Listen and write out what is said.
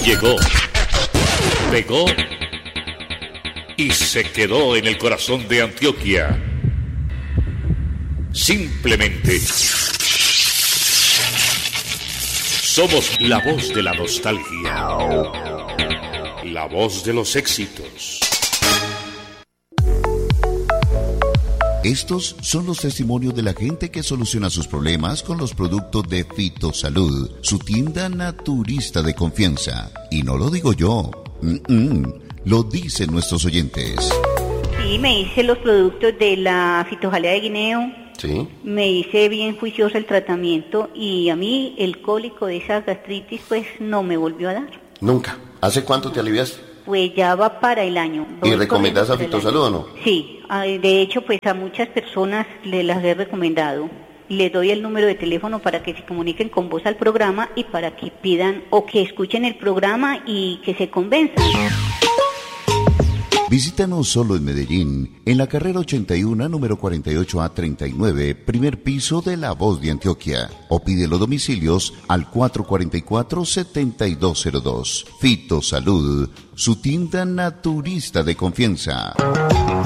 Llegó, pegó y se quedó en el corazón de Antioquia. Simplemente somos la voz de la nostalgia, la voz de los éxitos. Estos son los testimonios de la gente que soluciona sus problemas con los productos de Fitosalud, su tienda naturista de confianza. Y no lo digo yo, lo dicen nuestros oyentes. Sí, me hice los productos de la fitojalea de guineo. Sí. Me hice bien juicioso el tratamiento y a mí el cólico de esa gastritis pues no me volvió a dar. ¿Nunca? ¿Hace cuánto te aliviaste? Pues ya va para el año. ¿Y recomendás a Fitosalud o no? Sí, de hecho pues a muchas personas las he recomendado. Les doy el número de teléfono para que se comuniquen con vos al programa y para que pidan o que escuchen el programa y que se convenzan. Visítanos solo en Medellín, en la carrera 81, número 48A39, primer piso de La Voz de Antioquia. O pide los domicilios al 444-7202. Fitosalud, su tienda naturista de confianza.